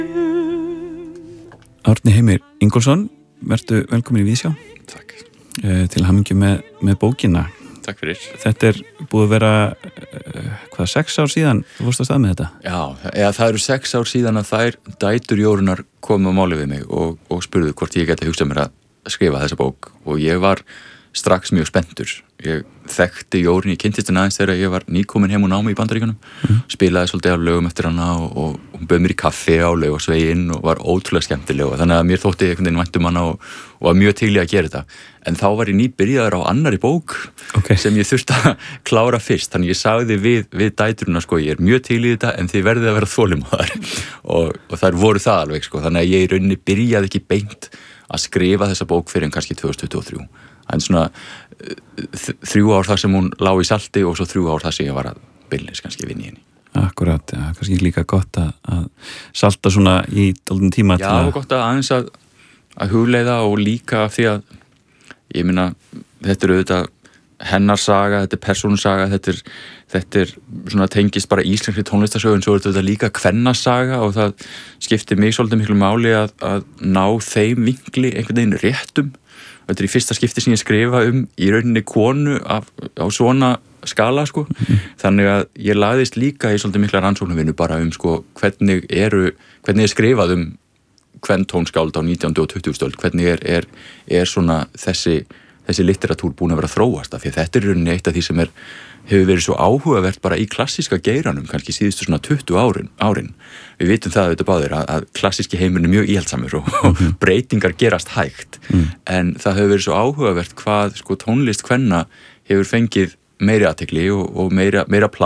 Árni Heimir Ingólfsson, vertu velkomin í Víðsjá. Takk. Til hamingju með bókina. Takk fyrir. Þetta búið að vera, 6 ár síðan þú fórst að stað með þetta? Já, það eru 6 ár síðan að þær dætur Jórunnar komu á máli við mig og spurðu hvort ég geti hugsað mér að skrifa þessa bók og ég var strax mjög spenntur. Ég þekkti Jórunni, ég kynntist henni aðeins þegar ég var nýkomin heim og námi í Bandaríkjunum, spilaði svolítið á lögum eftir hana og hún bauð mér í kaffi á Laufásveginn og var ótrúlega skemmtileg og þannig að mér þótti einhvern veginn vænt hana og var mjög til í að gera þetta. En þá var ég nýbyrjaður á annarri bók sem ég þurfti að klára fyrst, þannig ég sagði við dæturina sko, ég mjög til í þetta en þið verðið að vera þolinmóðar og þær voru það alveg sko, þannig að ég í rauninni byrjaði ekki beint að skrifa þessa bók fyrir en kannski 2023. En svona 3 ár þar sem hún lá í salti og svo 3 ár þar sem ég var að byrlis kannski vinna í henni. Akkurat, ja, kannski líka gott að salta svona í dálítinn tíma til að... Já, gott að aðeins að hugleiða og líka því að ég meina, þetta auðvitað hennar saga, þetta persónusaga, þetta svona tengist bara íslenskri tónlistarsögu en svo þetta líka kvennasaga og það skiptir mig svolítið miklu máli að ná þeim vinkli einhvern veginn réttum. Þetta í fyrsta skipti sem ég skrifa í rauninni konu á svona skala sko. Þannig að ég lagðist líka í svolítið mikla rannsóknarvinnu bara sko hvernig skrifað hvern tónskáld á 19. og 20. öld, hvernig svona þessi litteratúr búin að vera að þróast af því að þetta í rauninni eitt af því sem hefur verið svo áhugavert bara í klassíska geiranum kannski síðustu svona 20 árin. Við vitum það auðvitað báðir að klassíski heimurinn mjög íhaldsamur og breytingar gerast hægt en það hefur verið svo áhugavert hvað sko tónlist kvenna hefur fengið meiri athygli og meira pláss